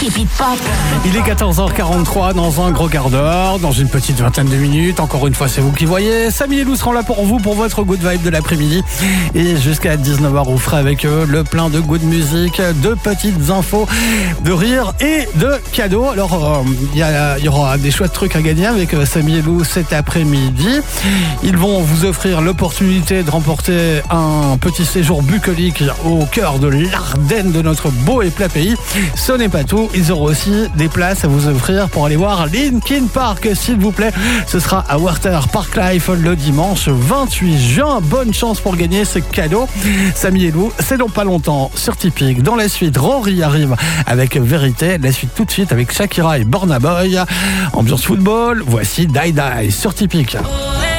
Il est 14h43 dans un gros quart d'heure, dans une petite vingtaine de minutes. Encore une fois, c'est vous qui voyez. Samy et Lou seront là pour vous, pour votre good vibe de l'après-midi. Et jusqu'à 19h, vous ferez avec eux le plein de good music, de petites infos, de rire et de cadeaux. Alors, il y aura des chouettes trucs à gagner avec Samy et Lou cet après-midi. Ils vont vous offrir l'opportunité de remporter un petit séjour bucolique au cœur de l'Ardenne de notre beau et plat pays. Ce n'est pas tout. Ils auront aussi des places à vous offrir pour aller voir Linkin Park, s'il vous plaît. Ce sera à Werther Park Life le dimanche 28 juin. Bonne chance pour gagner ce cadeau. Samy et Lou, c'est dans pas longtemps sur Tipeee. Dans la suite, Rory arrive avec Vérité. La suite tout de suite avec Shakira et Burna Boy. Ambiance football, voici Die Die sur Tipeee.